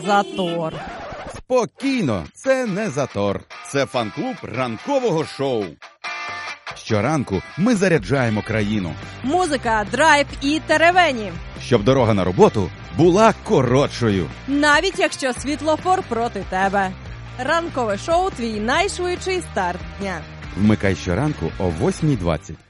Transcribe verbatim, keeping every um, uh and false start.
затор. Спокійно, це не затор. Це фан-клуб ранкового шоу. Щоранку ми заряджаємо країну, Музика, драйв і теревені. щоб дорога на роботу була коротшою. Навіть якщо світлофор проти тебе. Ранкове шоу – твій найшвидший старт дня. Вмикай щоранку о восьмій двадцять.